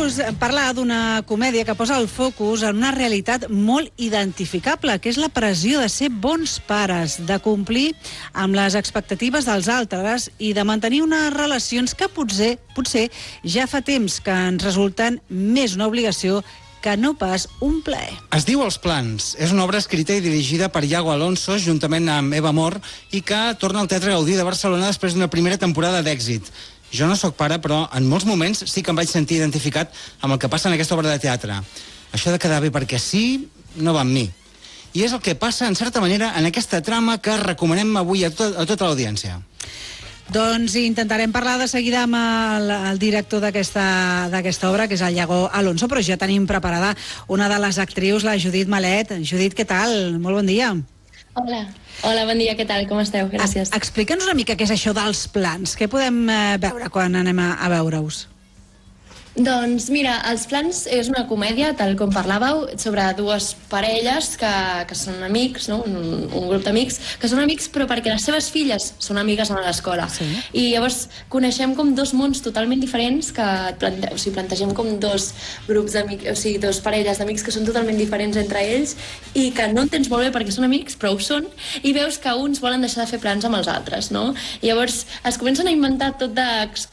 parlar d'una comèdia que posa el focus en una realitat molt identificable, que és la pressió de ser bons pares, de complir amb les expectatives dels altres i de mantenir unes relacions que potser ja fa temps que ens resulten més una obligació que no pas un plaer. Es diu Els plans. És una obra escrita i dirigida per Iago Alonso, juntament amb Eva Mor, i que torna al Teatre Gaudí de Barcelona després d'una primera temporada d'èxit. Jo no sóc pare, però en molts moments sí que em vaig sentir identificat amb el que passa en aquesta obra de teatre. Això de quedar bé perquè sí, no va amb mi. I és el que passa, en certa manera, en aquesta trama que recomanem avui a tota l'audiència. Doncs intentarem parlar de seguida amb el director d'aquesta obra, que és el Iago Alonso, però ja tenim preparada una de les actrius, la Judit Malet. Judit, què tal? Molt bon dia. Hola, bon dia, què tal? Com esteu? Gràcies. Explica'ns una mica què és això dels plans. Què podem veure quan anem a veure-us? Doncs mira, Els plans és una comèdia, tal com parlàveu, sobre dues parelles que són amics, no? un grup d'amics, que són amics però perquè les seves filles són amigues a l'escola. Sí. I llavors coneixem com dos mons totalment diferents, que plantegem com dos grups d'amics, o sigui, dos parelles d'amics que són totalment diferents entre ells i que no entens molt bé perquè són amics, però ho són, i veus que uns volen deixar de fer plans amb els altres, no? I llavors es comencen a inventar tot